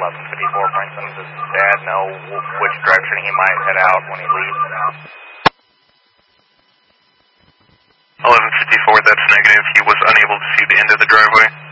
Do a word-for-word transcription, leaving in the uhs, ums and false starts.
eleven fifty-four Brinson. Does Dad know which direction he might head out when he leaves? eleven fifty-four, that's negative. He was unable to see the end of the driveway.